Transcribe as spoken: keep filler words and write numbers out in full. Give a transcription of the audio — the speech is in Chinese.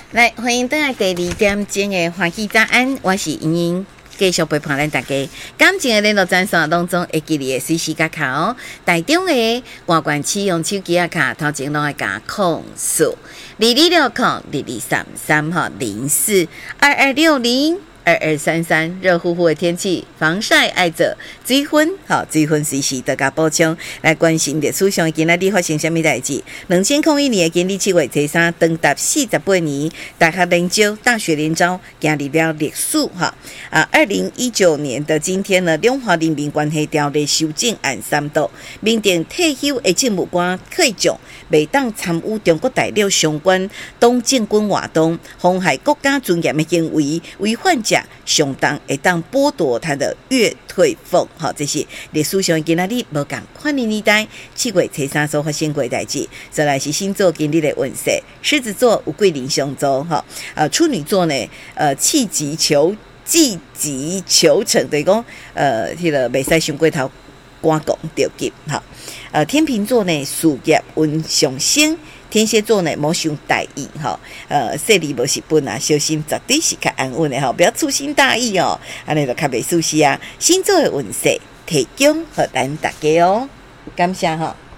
来，欢迎登来第二点钟的欢喜早安，我是莹莹，继续陪伴咱大家。感情的联络专线当中，会记你的随时加卡哦。台中的外管区用手机啊卡，头前拢会加控诉二二六控二二三三号零四二二六零。二二三三，热乎乎的天气，防晒爱着水分，好水分随时得加补充。来关心历史上今仔日发生什么代志？两千零一年的今日七月初三，长达四十八年，大学联招大学联招行入了历史哈啊！二零一九年的今天呢，中华人民关系条例修正案三读，明定退休的政务官退将未当参与中国大陆相关党政军活动，妨害国家尊严的行为，违反者相当会当剥夺他的月退俸，好，这是历史上今仔日无共款的年代七月初三所发生过的代志。再来是星座今日的运势，狮子座有贵人相助，哈，呃，处女座呢，呃，气急求积极求成，就是讲，呃，迄个袂使伤过头赶讲着急，哈，呃，天秤座呢，事业运上升。天蝎座呢，莫想大意哈，呃，势利无是本啊，小心绝对是较安稳的哈，不要粗心大意哦，安尼就较袂舒适啊。星座的运势提供给咱大家哦，感谢哈。